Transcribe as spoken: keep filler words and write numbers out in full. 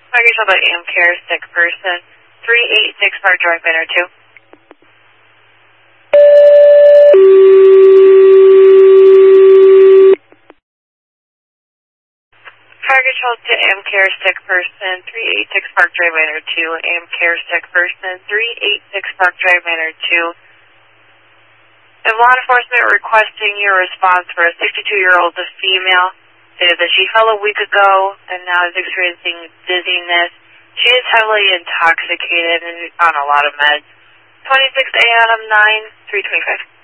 Package held by Amcare, sick person, three eighty-six Park Drive, Banner two. Package held to Amcare, sick person, three eighty-six Park Drive, Banner two. Amcare, sick person, three eighty-six Park Drive, Banner two. And law enforcement requesting your response for a sixty-two-year-old female. Stated that she fell a week ago and now is experiencing dizziness. She is heavily intoxicated and on a lot of meds. twenty-six A Adam nine, three twenty-five.